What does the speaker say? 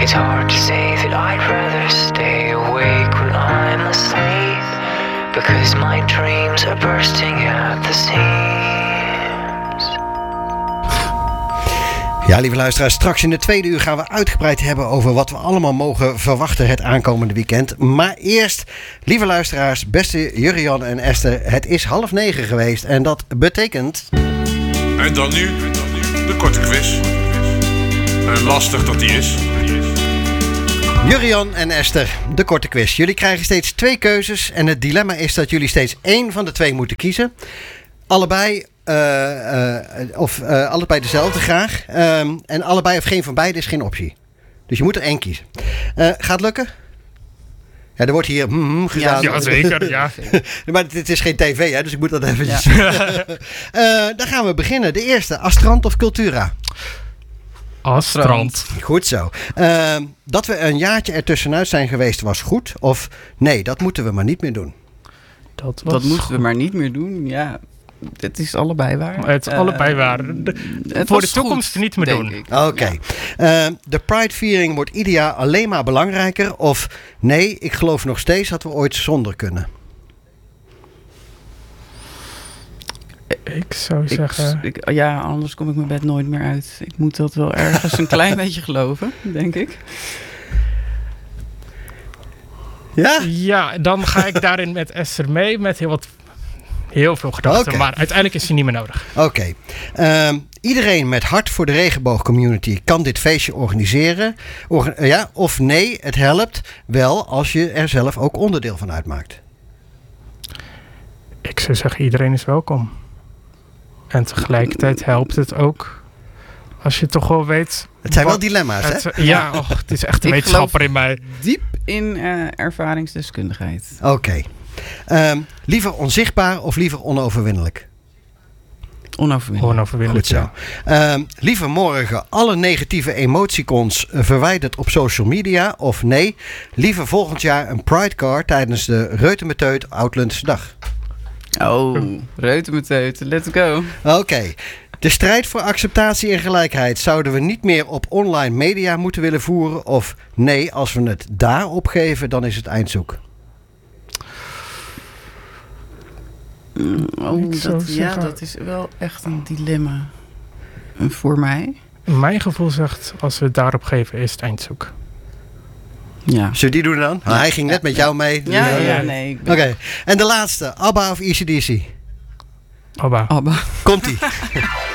It's hard to say that I'd rather stay awake when I'm asleep, because my dreams are bursting at the seams. Ja, lieve luisteraars, straks in de tweede uur gaan we uitgebreid hebben over wat we allemaal mogen verwachten het aankomende weekend. Maar eerst, lieve luisteraars, beste Jurrian en Esther, het is 8:30 geweest en dat betekent... En dan nu de korte quiz. Lastig dat die is. Jurrian en Esther, de korte quiz. Jullie krijgen steeds 2 keuzes en het dilemma is dat jullie steeds 1 van de 2 moeten kiezen. Allebei... allebei dezelfde graag. En allebei of geen van beide is geen optie. Dus je moet er 1 kiezen. Gaat het lukken? Ja, er wordt hier gedaan. Ja, zeker. Ja. Maar het is geen tv, hè, dus ik moet dat eventjes... Dan gaan we beginnen. De eerste, Astrand of Cultura? Astrand. Goed zo. Dat we een jaartje ertussenuit zijn geweest was goed? Of nee, dat moeten we maar niet meer doen? Dat moeten we maar niet meer doen, ja... Het is allebei waar. Het is allebei waar. Voor de toekomst goed, niet meer doen. Oké. Ja. De Pride-viering wordt ieder jaar alleen maar belangrijker. Of nee, ik geloof nog steeds dat we ooit zonder kunnen. Ik zou zeggen... Ja, anders kom ik mijn bed nooit meer uit. Ik moet dat wel ergens een klein beetje geloven, denk ik. Ja? Ja, dan ga ik daarin met Esther mee. Met heel veel gedachten. Okay. Maar uiteindelijk is die niet meer nodig. Oké. Iedereen met hart voor de regenboogcommunity kan dit feestje organiseren. Of nee, het helpt wel als je er zelf ook onderdeel van uitmaakt. Ik zou zeggen, iedereen is welkom. En tegelijkertijd helpt het ook als je toch wel weet... Het zijn wel dilemma's, hè? Ja, het is echt een wetenschapper in mij. Diep in ervaringsdeskundigheid. Oké. Liever onzichtbaar of liever onoverwinnelijk? Onoverwinnelijk. Goed zo. Liever morgen alle negatieve emoticons verwijderd op social media? Of nee, liever volgend jaar een Pride car tijdens de Reutemeteut Oudlundse Dag? Oh, Reutemeteut, let's go. Oké. De strijd voor acceptatie en gelijkheid zouden we niet meer op online media moeten willen voeren? Of nee, als we het daar opgeven, dan is het eindzoek? Dat is wel echt een dilemma voor mij. Mijn gevoel zegt, als we het daarop geven, is het eindzoek. Ja. Zullen we die doen dan? Ja. Hij ging net met jou mee. Ja, nee. Oké. En de laatste, ABBA of AC/DC? ABBA. Komt-ie.